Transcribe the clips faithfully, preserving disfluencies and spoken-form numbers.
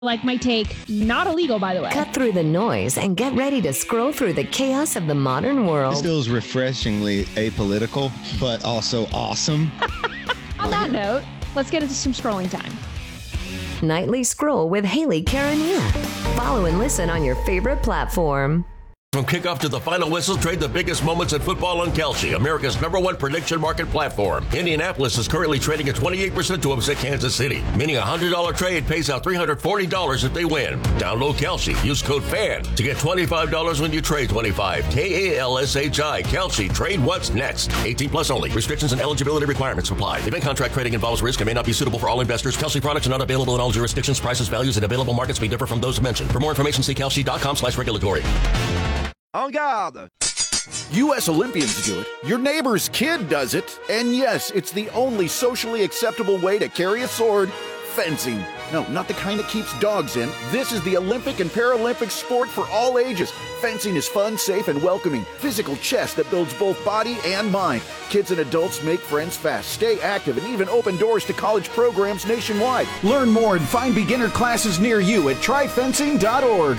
Like my take, not illegal, by the way. Cut through the noise and get ready to scroll through the chaos of the modern world. This feels refreshingly apolitical, but also awesome. On that note, let's get into some scrolling time. Nightly Scroll with Haley Karania. Follow and listen on your favorite platform. From kickoff to the final whistle, trade the biggest moments in football on Kalshi, America's number one prediction market platform. Indianapolis is currently trading at twenty-eight percent to upset Kansas City, meaning a one hundred dollars trade pays out three hundred forty dollars if they win. Download Kalshi. Use code FAN to get twenty-five dollars when you trade twenty-five. K A L S H I. Kalshi. Trade what's next. eighteen plus only. Restrictions and eligibility requirements apply. Event contract trading involves risk and may not be suitable for all investors. Kalshi products are not available in all jurisdictions. Prices, values, and available markets may differ from those mentioned. For more information, see kalshi.com slash regulatory. En garde! U S Olympians do it, your neighbor's kid does it, and yes, it's the only socially acceptable way to carry a sword, fencing. No, not the kind that keeps dogs in. This is the Olympic and Paralympic sport for all ages. Fencing is fun, safe, and welcoming. Physical chess that builds both body and mind. Kids and adults make friends fast, stay active, and even open doors to college programs nationwide. Learn more and find beginner classes near you at try fencing dot org.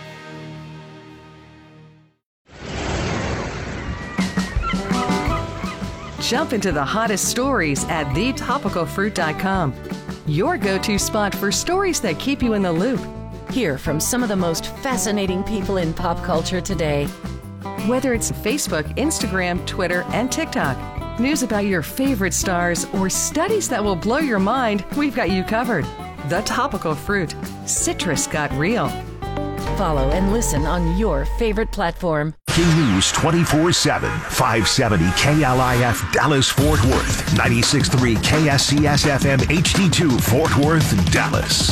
Jump into the hottest stories at the topical fruit dot com. Your go-to spot for stories that keep you in the loop. Hear from some of the most fascinating people in pop culture today. Whether it's Facebook, Instagram, Twitter, and TikTok, news about your favorite stars, or studies that will blow your mind, we've got you covered. The Topical Fruit. Citrus got real. Follow and listen on your favorite platform. News twenty-four seven, five seventy K L I F Dallas Fort Worth, ninety-six point three K S C S F M H D two Fort Worth, Dallas.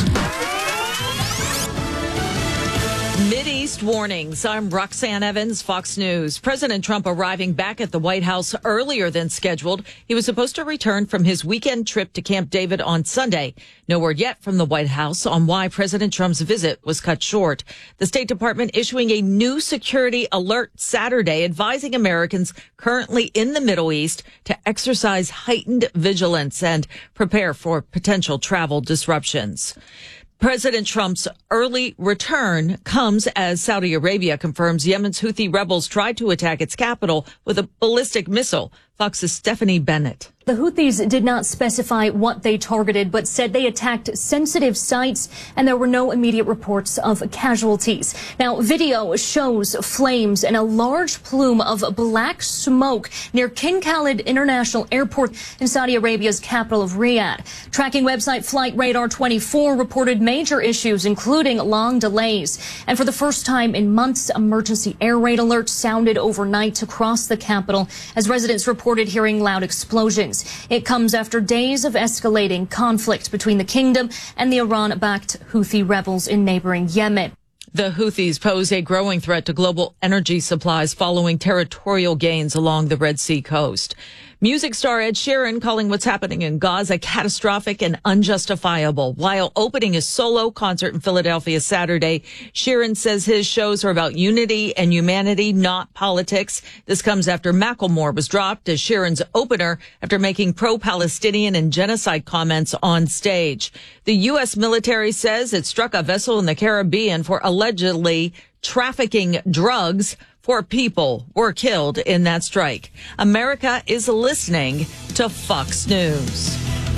Mideast warnings. I'm Roxanne Evans, Fox News. President Trump arriving back at the White House earlier than scheduled. He was supposed to return from his weekend trip to Camp David on Sunday. No word yet from the White House on why President Trump's visit was cut short. The State Department issuing a new security alert Saturday, advising Americans currently in the Middle East to exercise heightened vigilance and prepare for potential travel disruptions. President Trump's early return comes as Saudi Arabia confirms Yemen's Houthi rebels tried to attack its capital with a ballistic missile. Fox's Stephanie Bennett. The Houthis did not specify what they targeted, but said they attacked sensitive sites, and there were no immediate reports of casualties. Now, video shows flames and a large plume of black smoke near King Khalid International Airport in Saudi Arabia's capital of Riyadh. Tracking website Flight Radar twenty-four reported major issues, including long delays. And for the first time in months, emergency air raid alerts sounded overnight across the capital as residents reported hearing loud explosions. It comes after days of escalating conflict between the kingdom and the Iran-backed Houthi rebels in neighboring Yemen. The Houthis pose a growing threat to global energy supplies following territorial gains along the Red Sea coast. Music star Ed Sheeran calling what's happening in Gaza catastrophic and unjustifiable. While opening his solo concert in Philadelphia Saturday, Sheeran says his shows are about unity and humanity, not politics. This comes after Macklemore was dropped as Sheeran's opener after making pro-Palestinian and genocide comments on stage. The U S military says it struck a vessel in the Caribbean for allegedly trafficking drugs. Four people were killed in that strike. America is listening to Fox News.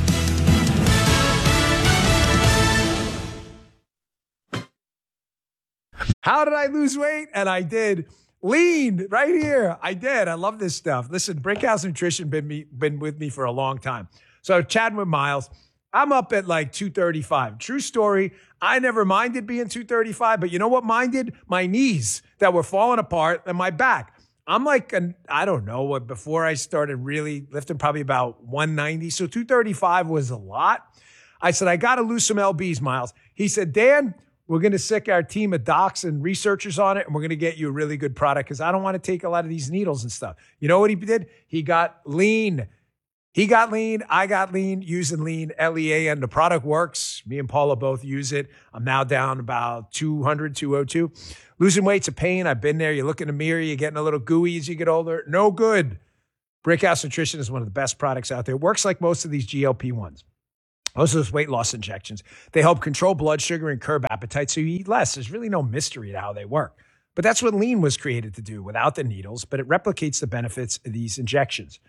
How did I lose weight? And I did. Lean right here. I did. I love this stuff. Listen, Brickhouse Nutrition been me been with me for a long time. So chatting with Miles, I'm up at like two thirty-five. True story. I never minded being two thirty-five, but you know what minded? My knees that were falling apart and my back. I'm like, an, I don't know, what before I started really lifting, probably about one ninety. So two thirty-five was a lot. I said, I got to lose some lbs, Miles. He said, Dan, we're going to sick our team of docs and researchers on it, and we're going to get you a really good product because I don't want to take a lot of these needles and stuff. You know what he did? He got lean. He got lean. I got lean using lean, L E A, and the product works. Me and Paula both use it. I'm now down about two hundred, two oh two. Losing weight's a pain. I've been there. You look in the mirror, you're getting a little gooey as you get older. No good. Brickhouse Nutrition is one of the best products out there. It works like most of these G L P ones. Those are those weight loss injections. They help control blood sugar and curb appetite, so you eat less. There's really no mystery to how they work. But that's what Lean was created to do without the needles, but it replicates the benefits of these injections.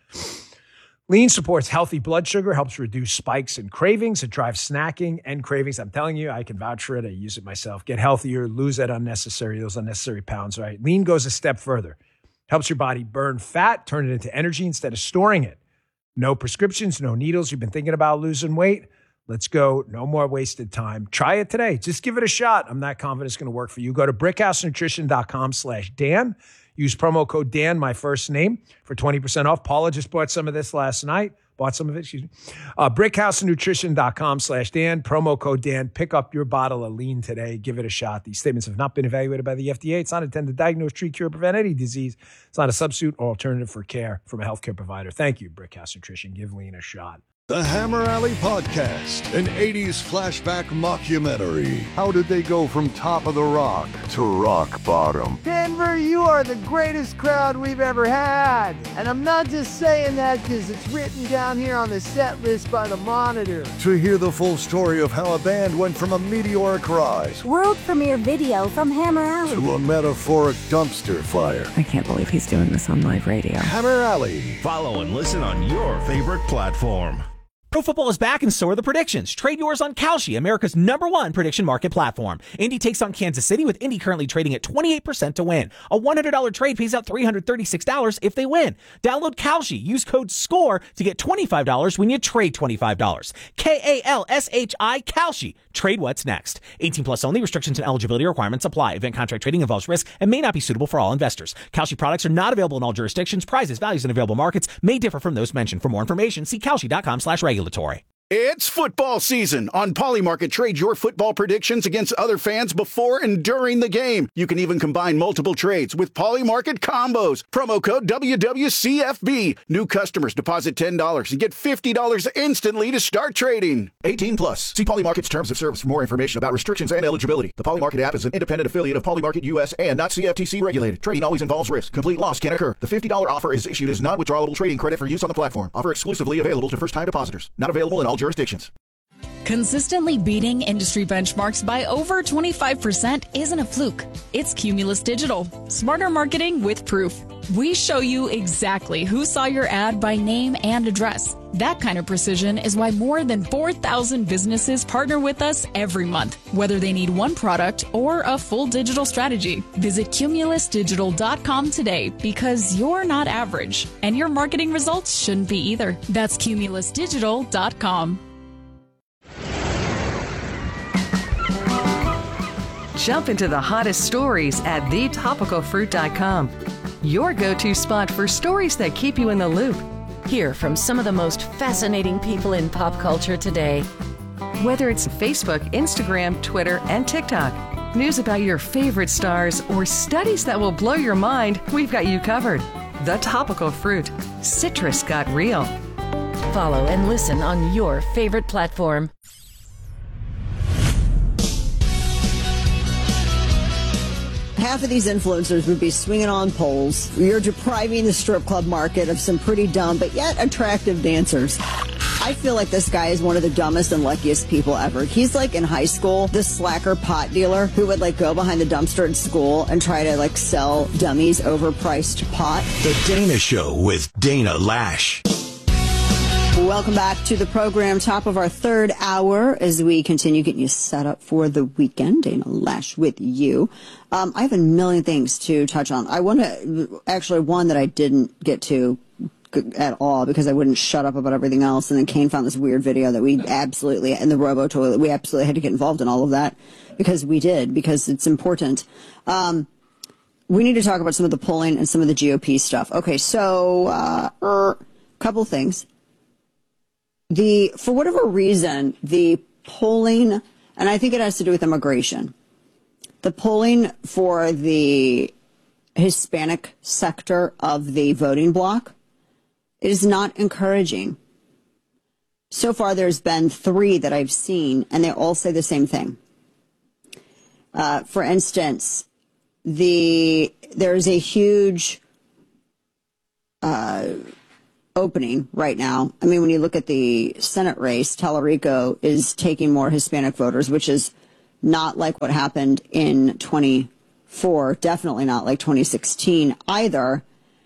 Lean supports healthy blood sugar, helps reduce spikes and cravings. It drives snacking and cravings. I'm telling you, I can vouch for it. I use it myself. Get healthier, lose that unnecessary, those unnecessary pounds, right? Lean goes a step further. Helps your body burn fat, turn it into energy instead of storing it. No prescriptions, no needles. You've been thinking about losing weight? Let's go. No more wasted time. Try it today. Just give it a shot. I'm not confident it's going to work for you. Go to brickhousenutrition.com slash Dan. Use promo code Dan, my first name, for twenty percent off. Paula just bought some of this last night. Bought some of it, excuse me. Uh, brickhousenutrition.com slash Dan. Promo code Dan. Pick up your bottle of Lean today. Give it a shot. These statements have not been evaluated by the F D A. It's not intended to diagnose, treat, cure, or prevent any disease. It's not a substitute or alternative for care from a healthcare provider. Thank you, Brickhouse Nutrition. Give Lean a shot. The Hammer Alley Podcast, an eighties flashback mockumentary. How did they go from top of the rock to rock bottom? Denver, you are the greatest crowd we've ever had. And I'm not just saying that because it's written down here on the set list by the Monitor. To hear the full story of how a band went from a meteoric rise, world premiere video from Hammer Alley, to a metaphoric dumpster fire. I can't believe he's doing this on live radio. Hammer Alley. Follow and listen on your favorite platform. Pro football is back and so are the predictions. Trade yours on Kalshi, America's number one prediction market platform. Indy takes on Kansas City, with Indy currently trading at twenty-eight percent to win. A one hundred dollars trade pays out three hundred thirty-six dollars if they win. Download Kalshi. Use code SCORE to get twenty-five dollars when you trade twenty-five dollars. K A L S H I, Kalshi. Trade what's next. eighteen plus only. Restrictions and eligibility requirements apply. Event contract trading involves risk and may not be suitable for all investors. Kalshi products are not available in all jurisdictions. Prizes, values, and available markets may differ from those mentioned. For more information, see Kalshi.com slash regulatory. It's football season. On Polymarket, trade your football predictions against other fans before and during the game. You can even combine multiple trades with Polymarket combos. Promo code W W C F B. New customers deposit ten dollars and get fifty dollars instantly to start trading. eighteen plus. See Polymarket's terms of service for more information about restrictions and eligibility. The Polymarket app is an independent affiliate of Polymarket U S and not C F T C regulated. Trading always involves risk. Complete loss can occur. The fifty dollars offer is issued as non-withdrawable trading credit for use on the platform. Offer exclusively available to first-time depositors. Not available in all jurisdictions. Consistently beating industry benchmarks by over twenty-five percent isn't a fluke. It's Cumulus Digital. Smarter marketing with proof. We show you exactly who saw your ad by name and address. That kind of precision is why more than four thousand businesses partner with us every month, whether they need one product or a full digital strategy. Visit cumulus digital dot com today, because you're not average, and your marketing results shouldn't be either. That's cumulus digital dot com. Jump into the hottest stories at the topical fruit dot com. Your go-to spot for stories that keep you in the loop. Hear from some of the most fascinating people in pop culture today. Whether it's Facebook, Instagram, Twitter, and TikTok, news about your favorite stars, or studies that will blow your mind, we've got you covered. The Topical Fruit. Citrus got real. Follow and listen on your favorite platform. Half of these influencers would be swinging on poles. You're depriving the strip club market of some pretty dumb but yet attractive dancers. I feel like this guy is one of the dumbest and luckiest people ever. He's like in high school, this slacker pot dealer who would like go behind the dumpster at school and try to like sell dummies overpriced pot. The Dana Show with Dana Lash. Welcome back to the program, top of our third hour, as we continue getting you set up for the weekend. Dana Lash with you. Um, I have a million things to touch on. I want to, actually one that I didn't get to at all because I wouldn't shut up about everything else. And then Kane found this weird video that we absolutely, and the robo toilet, we absolutely had to get involved in all of that because we did, because it's important. Um, we need to talk about some of the polling and some of the G O P stuff. Okay, so a uh, er, couple things. The, for whatever reason, the polling, and I think it has to do with immigration, the polling for the Hispanic sector of the voting bloc is not encouraging. So far, there's been three that I've seen, and they all say the same thing. Uh, for instance, the, there's a huge, uh, opening right now. I mean, when you look at the Senate race, Tallarico is taking more Hispanic voters, which is not like what happened in twenty-four, definitely not like twenty sixteen either.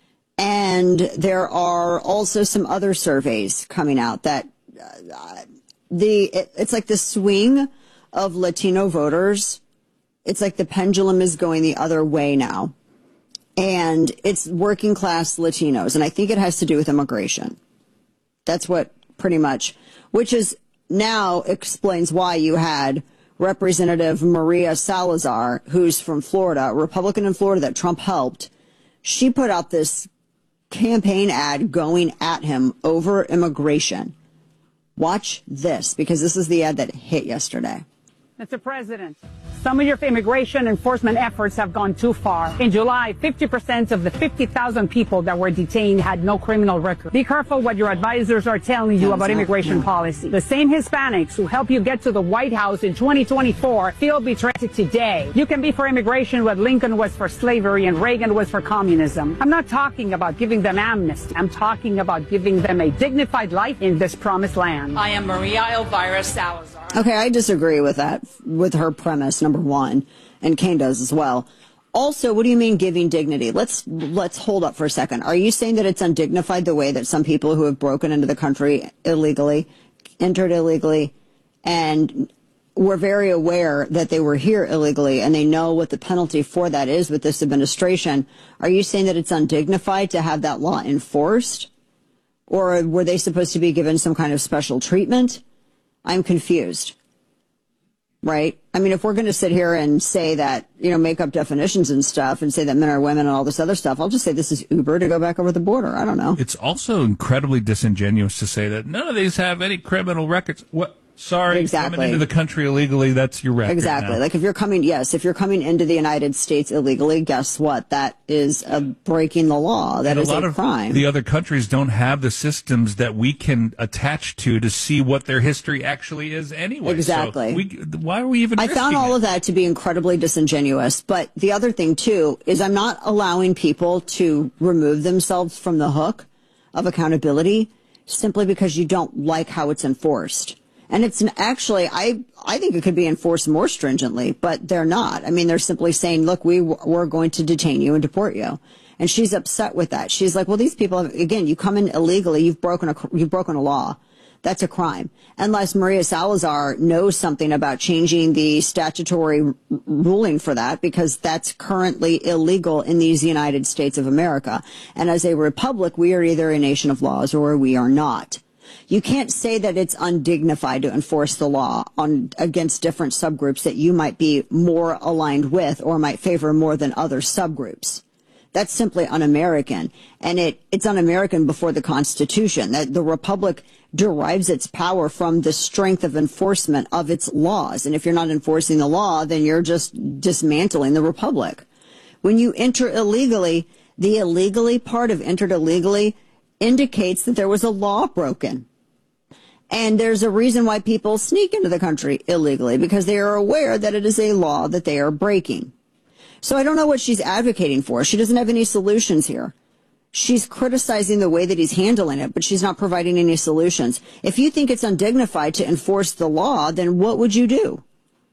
And there are also some other surveys coming out that uh, the it, it's like the swing of Latino voters. It's like the pendulum is going the other way now. And it's working class Latinos. And I think it has to do with immigration. That's what pretty much, which is now explains why you had Representative Maria Salazar, who's from Florida, a Republican in Florida that Trump helped. She put out this campaign ad going at him over immigration. Watch this, because this is the ad that hit yesterday. Mister President, some of your immigration enforcement efforts have gone too far. In July, fifty percent of the fifty thousand people that were detained had no criminal record. Be careful what your advisors are telling you about immigration policy. The same Hispanics who helped you get to the White House in twenty twenty-four feel betrayed today. You can be for immigration what Lincoln was for slavery and Reagan was for communism. I'm not talking about giving them amnesty. I'm talking about giving them a dignified life in this promised land. I am Maria Elvira Salazar. Okay, I disagree with that, with her premise, number one, and Kane does as well. Also, what do you mean giving dignity? Let's let's hold up for a second. Are you saying that it's undignified the way that some people who have broken into the country illegally, entered illegally, and were very aware that they were here illegally, and they know what the penalty for that is with this administration? Are you saying that it's undignified to have that law enforced? Or were they supposed to be given some kind of special treatment? I'm confused, right? I mean, if we're going to sit here and say that, you know, make up definitions and stuff and say that men are women and all this other stuff, I'll just say this is Uber to go back over the border. I don't know. It's also incredibly disingenuous to say that none of these have any criminal records. What? Sorry, exactly. Coming into the country illegally, that's your record. Exactly. Now. Like if you're coming, yes, if you're coming into the United States illegally, guess what? That is a breaking the law. That and is a lot a of crime. The other countries don't have the systems that we can attach to to see what their history actually is anyway. Exactly. So we, why are we even I found all it? of that to be incredibly disingenuous. But the other thing, too, is I'm not allowing people to remove themselves from the hook of accountability simply because you don't like how it's enforced. And it's an, actually, I I think it could be enforced more stringently, but they're not. I mean, they're simply saying, look, we, we're going to detain you and deport you. And she's upset with that. She's like, well, these people, have, again, you come in illegally, you've broken a, you've broken a law. That's a crime. Unless Maria Salazar knows something about changing the statutory r- ruling for that, because that's currently illegal in these United States of America. And as a republic, we are either a nation of laws or we are not. You can't say that it's undignified to enforce the law on against different subgroups that you might be more aligned with or might favor more than other subgroups. That's simply un-American. And it, it's un-American before the Constitution, that the Republic derives its power from the strength of enforcement of its laws. And if you're not enforcing the law, then you're just dismantling the Republic. When you enter illegally, the illegally part of entered illegally indicates that there was a law broken. And there's a reason why people sneak into the country illegally, because they are aware that it is a law that they are breaking. So I don't know what she's advocating for. She doesn't have any solutions here. She's criticizing the way that he's handling it, but she's not providing any solutions. If you think it's undignified to enforce the law, then what would you do?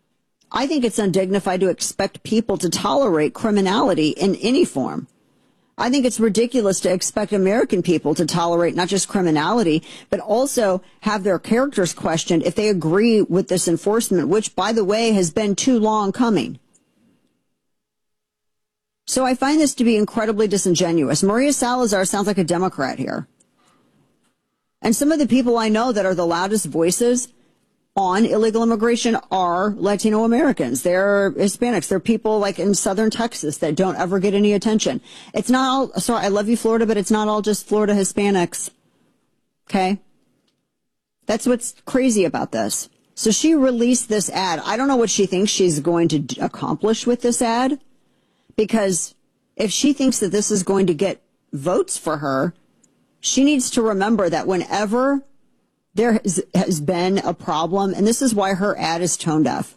I think it's undignified to expect people to tolerate criminality in any form. I think it's ridiculous to expect American people to tolerate not just criminality, but also have their characters questioned if they agree with this enforcement, which, by the way, has been too long coming. So I find this to be incredibly disingenuous. Maria Salazar sounds like a Democrat here. And some of the people I know that are the loudest voices on illegal immigration are Latino Americans. They're Hispanics. They're people like in southern Texas that don't ever get any attention. It's not all, sorry, I love you, Florida, but it's not all just Florida Hispanics. Okay? That's what's crazy about this. So she released this ad. I don't know what she thinks she's going to accomplish with this ad, because if she thinks that this is going to get votes for her, she needs to remember that whenever there has, has been a problem, and this is why her ad is tone deaf.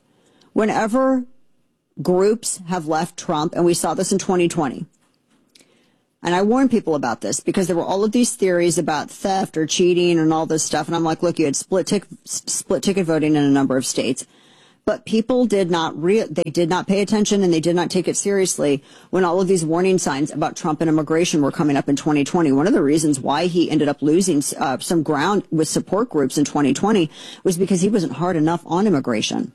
Whenever groups have left Trump, and we saw this in twenty twenty, And I warned people about this because there were all of these theories about theft or cheating and all this stuff. And I'm like, look, you had split, tic- split ticket voting in a number of states. But people did not re- they did not pay attention and they did not take it seriously when all of these warning signs about Trump and immigration were coming up in twenty twenty. One of the reasons why he ended up losing uh, some ground with support groups in twenty twenty was because he wasn't hard enough on immigration.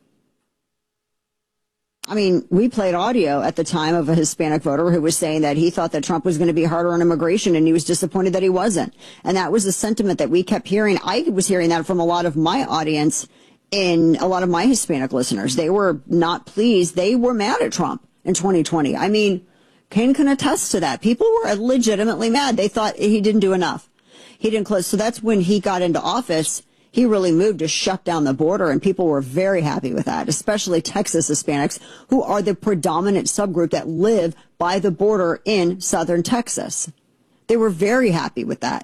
I mean, we played audio at the time of a Hispanic voter who was saying that he thought that Trump was going to be harder on immigration and he was disappointed that he wasn't. And that was the sentiment that we kept hearing. I was hearing that from a lot of my audience in a lot of my Hispanic listeners. They were not pleased. They were mad at Trump in twenty twenty. I mean, Kane can attest to that. People were legitimately mad. They thought he didn't do enough. He didn't close. So that's when he got into office. He really moved to shut down the border, and people were very happy with that, especially Texas Hispanics, who are the predominant subgroup that live by the border in southern Texas. They were very happy with that.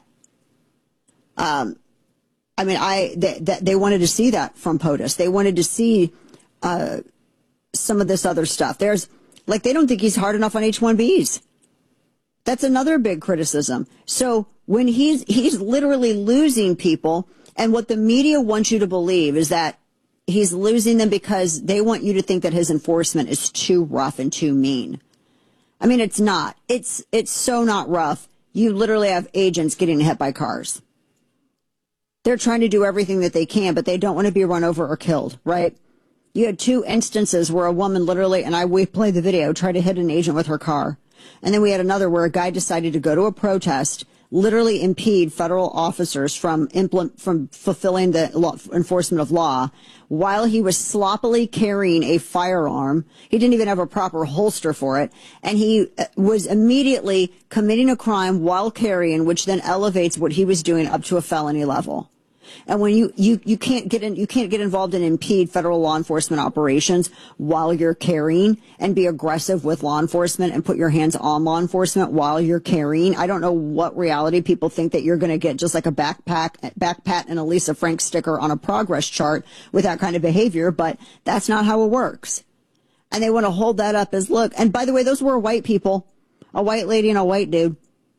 Um, I mean, I they, they wanted to see that from POTUS. They wanted to see uh, some of this other stuff. There's, like, they don't think he's hard enough on H one Bs. That's another big criticism. So when he's he's literally losing people, and what the media wants you to believe is that he's losing them because they want you to think that his enforcement is too rough and too mean. I mean, it's not. It's it's so not rough. You literally have agents getting hit by cars. They're trying to do everything that they can, but they don't want to be run over or killed, right? You had two instances where a woman literally, and I we played the video, tried to hit an agent with her car. And then we had another where a guy decided to go to a protest, literally impede federal officers from implement, from fulfilling the law, enforcement of law while he was sloppily carrying a firearm. He didn't even have a proper holster for it. And he was immediately committing a crime while carrying, which then elevates what he was doing up to a felony level. And when you, you, you can't get in, you can't get involved in impede federal law enforcement operations while you're carrying and be aggressive with law enforcement and put your hands on law enforcement while you're carrying. I don't know what reality people think that you're going to get just like a backpack, backpat and a Lisa Frank sticker on a progress chart with that kind of behavior, but that's not how it works. And they want to hold that up as look. And by the way, those were white people, a white lady and a white dude.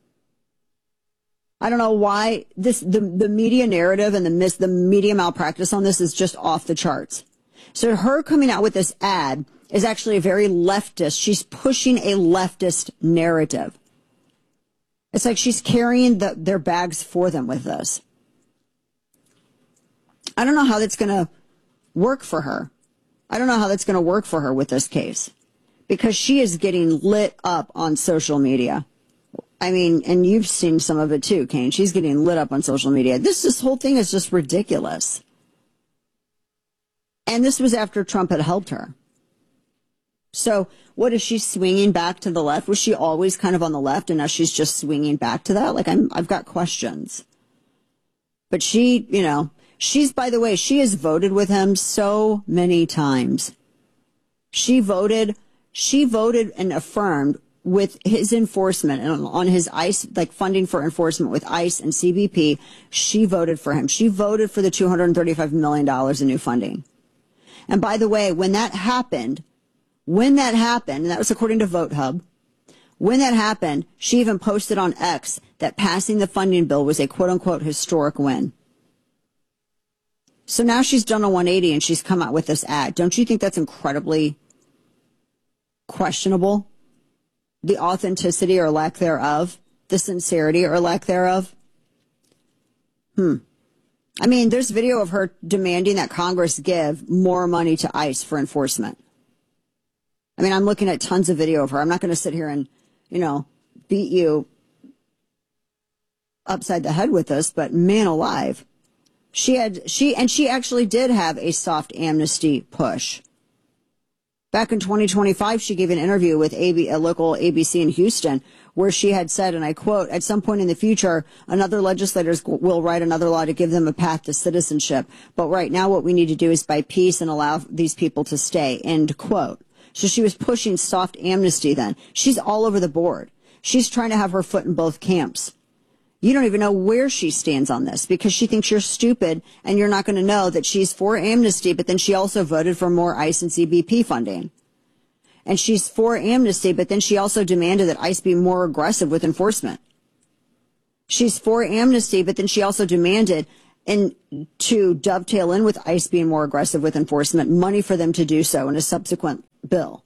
I don't know why this, the, the media narrative and the mis, the media malpractice on this is just off the charts. So her coming out with this ad is actually a very leftist. She's pushing a leftist narrative. It's like she's carrying the, their bags for them with this. I don't know how that's going to work for her. I don't know how that's going to work for her with this case because she is getting lit up on social media. I mean, and you've seen some of it too, Kane. She's getting lit up on social media. This, this whole thing is just ridiculous. And this was after Trump had helped her. So what is she swinging back to the left? Was she always kind of on the left and now she's just swinging back to that? Like, I'm, I've got questions. But she, you know, she's, by the way, she has voted with him so many times. She voted, she voted and affirmed with his enforcement and on his ICE, like funding for enforcement with ICE and C B P, she voted for him. She voted for the two hundred thirty-five million dollars in new funding. And by the way, when that happened, when that happened, and that was according to VoteHub, when that happened, she even posted on X that passing the funding bill was a quote unquote historic win. So now she's done a one eighty and she's come out with this ad. Don't you think that's incredibly questionable? The authenticity or lack thereof, the sincerity or lack thereof. Hmm. I mean, there's video of her demanding that Congress give more money to ICE for enforcement. I mean, I'm looking at tons of video of her. I'm not going to sit here and, you know, beat you upside the head with this, but man alive. She had, she, and she actually did have a soft amnesty push. Back in twenty twenty-five, she gave an interview with A B, a local A B C in Houston, where she had said, and I quote, at some point in the future, another legislators will write another law to give them a path to citizenship. But right now, what we need to do is buy peace and allow these people to stay, end quote. So she was pushing soft amnesty then. She's all over the board. She's trying to have her foot in both camps. You don't even know where she stands on this because she thinks you're stupid and you're not going to know that she's for amnesty, but then she also voted for more ICE and C B P funding. And she's for amnesty, but then she also demanded that ICE be more aggressive with enforcement. She's for amnesty, but then she also demanded, and to dovetail in with ICE being more aggressive with enforcement, money for them to do so in a subsequent bill.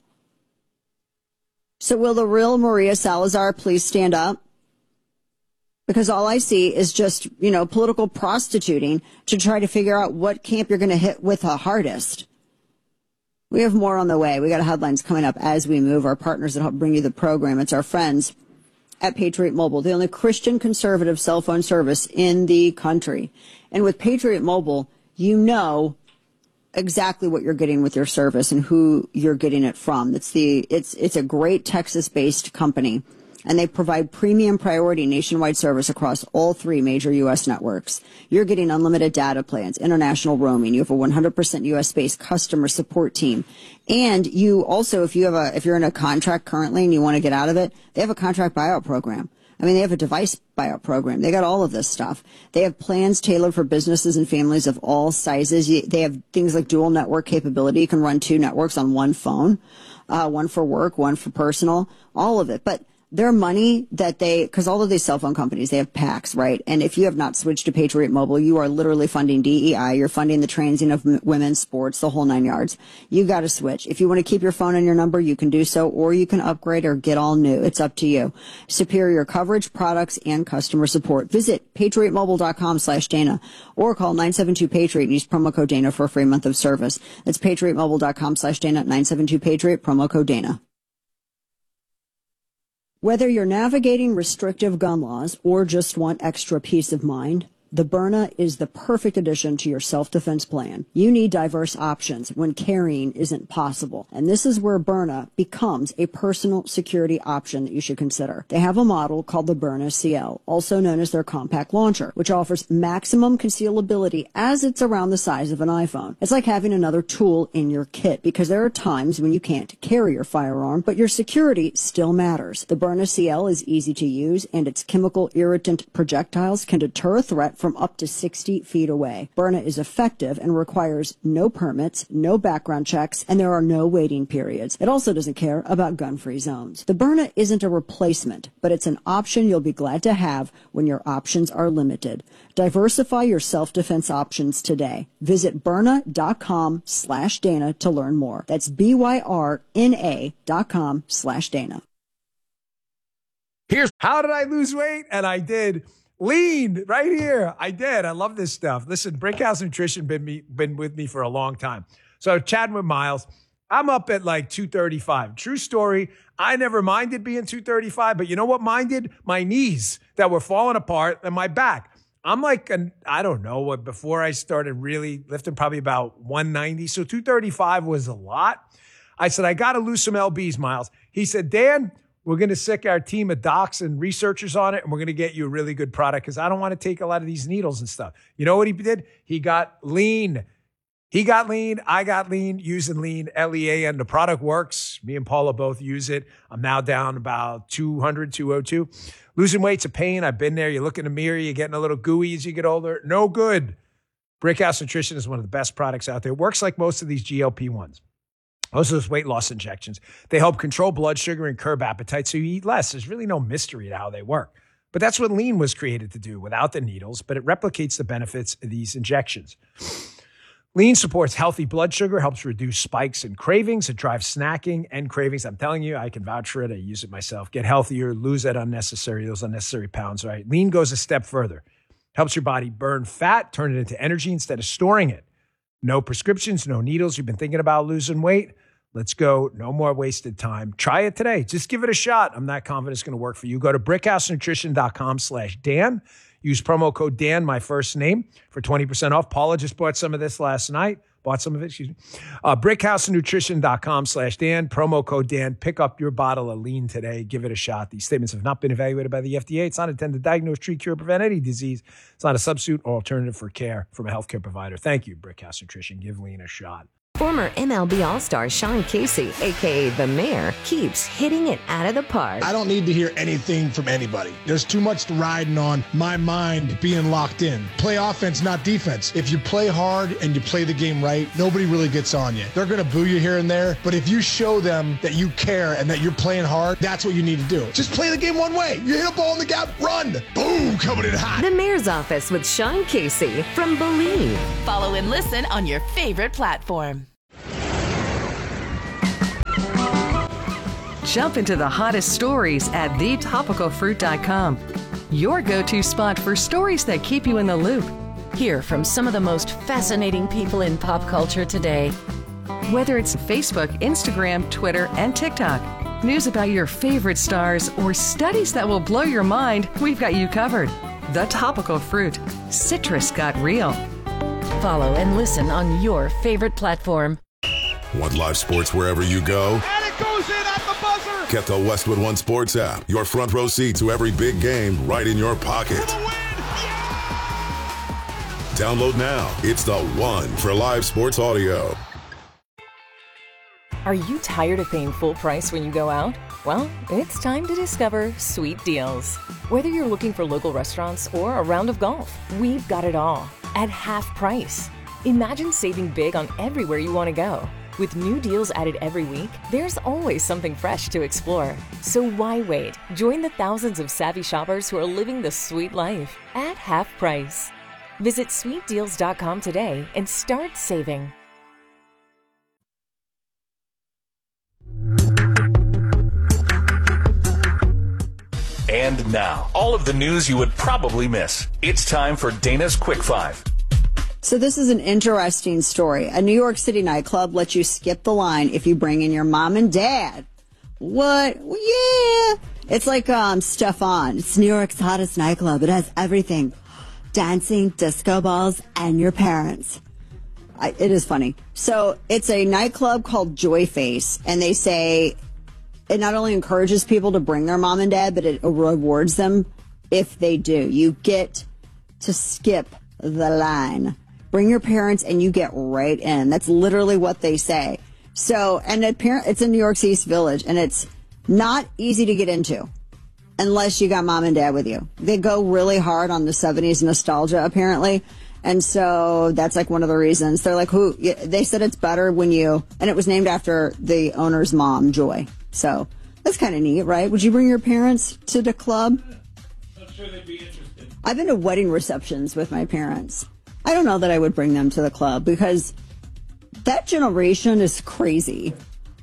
So will the real Maria Salazar please stand up? Because all I see is just, you know, political prostituting to try to figure out what camp you're going to hit with the hardest. We have more on the way. We got headlines coming up as we move. Our partners that help bring you the program. It's our friends at Patriot Mobile, the only Christian conservative cell phone service in the country. And with Patriot Mobile, you know exactly what you're getting with your service and who you're getting it from. It's the it's it's a great Texas-based company, and they provide premium priority nationwide service across all three major U S networks. You're getting unlimited data plans, international roaming. You have a one hundred percent U S-based customer support team. And you also, if you have a, if you're in a contract currently and you want to get out of it, they have a contract buyout program. I mean, they have a device buyout program. They got all of this stuff. They have plans tailored for businesses and families of all sizes. They have things like dual network capability. You can run two networks on one phone, uh, one for work, one for personal, all of it. But their money that they, because all of these cell phone companies, they have PACs, right? And if you have not switched to Patriot Mobile, you are literally funding D E I. You're funding the transing of m- women's sports, the whole nine yards. You got to switch. If you want to keep your phone and your number, you can do so, or you can upgrade or get all new. It's up to you. Superior coverage, products, and customer support. Visit patriotmobile.com slash Dana or call nine seven two Patriot and use promo code Dana for a free month of service. That's patriotmobile.com slash Dana, nine seven two Patriot, promo code Dana. Whether you're navigating restrictive gun laws or just want extra peace of mind, the Byrna is the perfect addition to your self-defense plan. You need diverse options when carrying isn't possible. And this is where Byrna becomes a personal security option that you should consider. They have a model called the Byrna C L, also known as their compact launcher, which offers maximum concealability as it's around the size of an iPhone. It's like having another tool in your kit, because there are times when you can't carry your firearm, but your security still matters. The Byrna C L is easy to use, and its chemical irritant projectiles can deter a threat from up to sixty feet away. Byrna is effective and requires no permits, no background checks, and there are no waiting periods. It also doesn't care about gun-free zones. The Byrna isn't a replacement, but it's an option you'll be glad to have when your options are limited. Diversify your self-defense options today. Visit Byrna.com slash Dana to learn more. That's B-Y-R-N-A dot com slash Dana. Here's how did I lose weight? And I did. Lean right here. I did. I love this stuff. Listen, Brickhouse Nutrition been me been with me for a long time. So chatting with Miles, I'm up at like two thirty-five. True story. I never minded being two thirty-five, but you know what minded? My knees that were falling apart and my back. I'm like, an, I don't know what, before I started really lifting, probably about one ninety. So two thirty-five was a lot. I said, I got to lose some L Bs, Miles. He said, Dan, we're going to sick our team of docs and researchers on it, and we're going to get you a really good product because I don't want to take a lot of these needles and stuff. You know what he did? He got lean. He got lean. I got lean using lean, L E A N. The product works. Me and Paula both use it. I'm now down about two hundred, two oh two. Losing weight's a pain. I've been there. You look in the mirror, you're getting a little gooey as you get older. No good. Brickhouse Nutrition is one of the best products out there. It works like most of these G L P ones. Most of those weight loss injections. They help control blood sugar and curb appetite so you eat less. There's really no mystery to how they work. But that's what lean was created to do without the needles, but it replicates the benefits of these injections. Lean supports healthy blood sugar, helps reduce spikes and cravings. It drives snacking and cravings. I'm telling you, I can vouch for it. I use it myself. Get healthier, lose that unnecessary, those unnecessary pounds, right? Lean goes a step further. Helps your body burn fat, turn it into energy instead of storing it. No prescriptions, no needles. You've been thinking about losing weight? Let's go. No more wasted time. Try it today. Just give it a shot. I'm not confident it's going to work for you. Go to brickhousenutrition.com slash Dan. Use promo code Dan, my first name, for twenty percent off. Paula just bought some of this last night. Bought some of it, excuse me. Uh, brickhousenutrition.com slash Dan. Promo code Dan. Pick up your bottle of lean today. Give it a shot. These statements have not been evaluated by the F D A. It's not intended to diagnose, treat, cure, prevent any disease. It's not a substitute or alternative for care from a healthcare provider. Thank you, Brickhouse Nutrition. Give lean a shot. Former M L B All-Star Sean Casey, a k a. The Mayor, keeps hitting it out of the park. I don't need to hear anything from anybody. There's too much riding on my mind being locked in. Play offense, not defense. If you play hard and you play the game right, nobody really gets on you. They're going to boo you here and there, but if you show them that you care and that you're playing hard, that's what you need to do. Just play the game one way. You hit a ball in the gap, run. Boom, coming in hot. The Mayor's Office with Sean Casey from Believe. Follow and listen on your favorite platform. Jump into the hottest stories at the topical fruit dot com. Your go-to spot for stories that keep you in the loop. Hear from some of the most fascinating people in pop culture today. Whether it's Facebook, Instagram, Twitter, and TikTok, news about your favorite stars, or studies that will blow your mind, we've got you covered. The Topical Fruit. Citrus got real. Follow and listen on your favorite platform. Want live sports wherever you go? And it goes in at the buzzer! Get the Westwood One Sports app. Your front row seat to every big game right in your pocket. For the win! Yeah! Download now. It's the one for live sports audio. Are you tired of paying full price when you go out? Well, it's time to discover Sweet Deals. Whether you're looking for local restaurants or a round of golf, we've got it all at half price. Imagine saving big on everywhere you want to go. With new deals added every week, there's always something fresh to explore. So why wait? Join the thousands of savvy shoppers who are living the sweet life at half price. Visit sweet deals dot com today and start saving. And now, all of the news you would probably miss. It's time for Dana's Quick Five. So this is an interesting story. A New York City nightclub lets you skip the line if you bring in your mom and dad. What? Well, yeah. It's like um, Stefan. It's New York's hottest nightclub. It has everything. Dancing, disco balls, and your parents. I, it is funny. So it's a nightclub called Joy Face, and they say it not only encourages people to bring their mom and dad, but it rewards them if they do. You get to skip the line. Bring your parents and you get right in. That's literally what they say. So, and it, it's in New York's East Village, and it's not easy to get into unless you got mom and dad with you. They go really hard on the seventies nostalgia, apparently. And so that's like one of the reasons. They're like, who? They said it's better when you, and it was named after the owner's mom, Joy. So that's kind of neat, right? Would you bring your parents to the club? I'm sure they'd be interested. I've been to wedding receptions with my parents. I don't know that I would bring them to the club because that generation is crazy.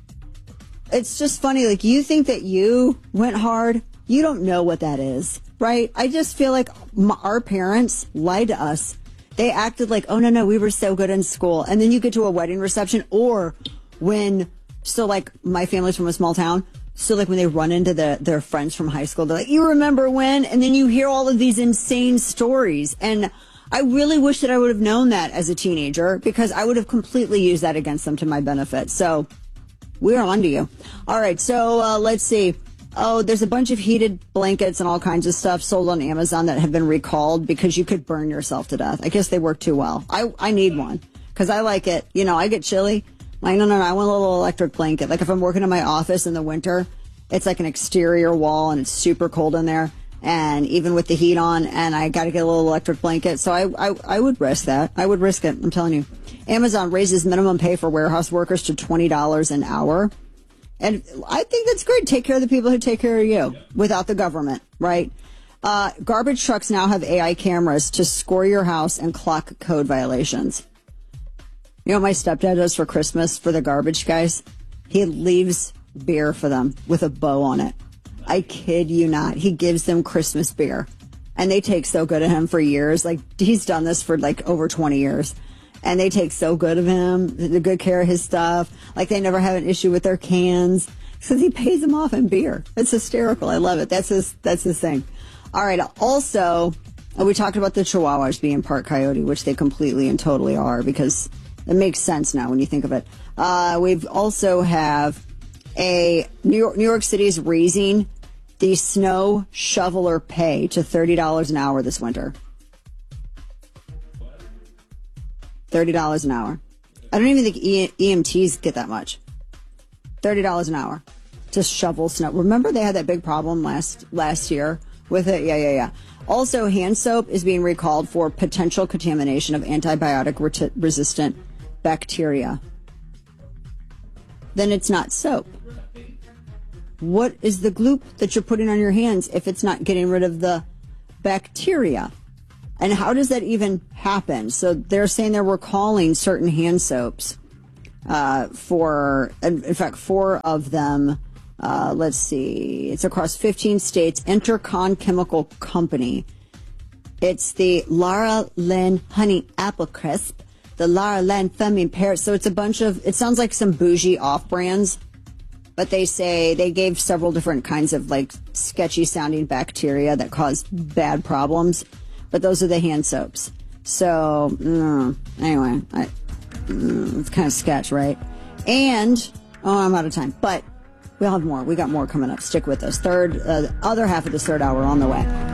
It's just funny. Like, you think that you went hard. You don't know what that is, right? I just feel like my, our parents lied to us. They acted like, oh, no, no, we were so good in school. And then you get to a wedding reception, or when, so like my family's from a small town. So like when they run into the, their friends from high school, they're like, you remember when? And then you hear all of these insane stories. And I really wish that I would have known that as a teenager, because I would have completely used that against them to my benefit. So we're on to you. All right. So uh, let's see. Oh, there's a bunch of heated blankets and all kinds of stuff sold on Amazon that have been recalled because you could burn yourself to death. I guess they work too well. I, I need one because I like it. You know, I get chilly. Like, no, no, no, I want a little electric blanket. Like if I'm working in my office in the winter, it's like an exterior wall and it's super cold in there. And even with the heat on, and I got to get a little electric blanket. So I, I, I would risk that. I would risk it. I'm telling you. Amazon raises minimum pay for warehouse workers to twenty dollars an hour. And I think that's great. Take care of the people who take care of you without the government, right? Uh, garbage trucks now have A I cameras to score your house and clock code violations. You know what my stepdad does for Christmas for the garbage guys? He leaves beer for them with a bow on it. I kid you not. He gives them Christmas beer. And they take so good of him for years. Like, he's done this for like over twenty years. And they take so good of him, the good care of his stuff. Like, they never have an issue with their cans because he pays them off in beer. It's hysterical. I love it. That's his, that's his thing. All right. Also, we talked about the Chihuahuas being part coyote, which they completely and totally are, because it makes sense now when you think of it. Uh, we've also have a New York, New York City is raising the snow shoveler pay to thirty dollars an hour this winter. thirty dollars an hour. I don't even think e- EMTs get that much. thirty dollars an hour to shovel snow. Remember they had that big problem last last year with it? Yeah, yeah, yeah. Also, hand soap is being recalled for potential contamination of antibiotic-resistant bacteria. Then it's not soap. What is the gloop that you're putting on your hands if it's not getting rid of the bacteria? And how does that even happen? So they're saying they're recalling certain hand soaps uh, for, in fact, four of them. Uh, let's see. It's across fifteen states. Intercon Chemical Company. It's the Lara Lynn Honey Apple Crisp, the Lara Lynn Femme Pear. So it's a bunch of, it sounds like some bougie off-brands, but they say they gave several different kinds of like sketchy sounding bacteria that caused bad problems. But those are the hand soaps. So, mm, anyway, I, mm, it's kind of sketch, right? And, oh, I'm out of time. But we'll have more. We got more coming up. Stick with us. Third, uh, the other half of this third hour on the way.